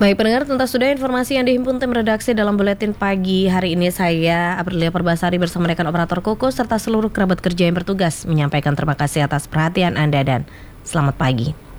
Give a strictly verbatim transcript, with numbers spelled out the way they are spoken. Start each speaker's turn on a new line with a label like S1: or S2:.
S1: Baik pendengar, tuntas sudah informasi yang dihimpun tim redaksi dalam buletin pagi hari ini. Saya Aprilia Perbasari bersama rekan operator Koko serta seluruh kerabat kerja yang bertugas menyampaikan terima kasih atas perhatian Anda dan selamat pagi.